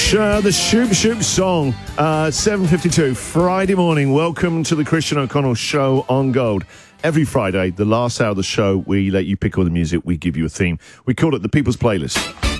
The Shoop Shoop song, 7:52, Friday morning. Welcome to the Christian O'Connell Show on Gold. Every Friday, the last hour of the show, we let you pick all the music. We give you a theme. We call it the People's Playlist.